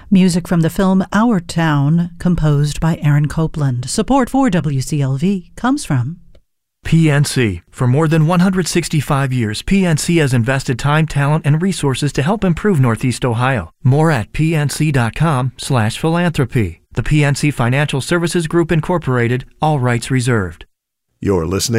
Music from the film Our Town, composed by Aaron Copland. Support for WCLV comes from PNC. For more than 165 years, PNC has invested time, talent, and resources to help improve Northeast Ohio. More at pnc.com/philanthropy. The PNC Financial Services Group, Incorporated, all rights reserved. You're listening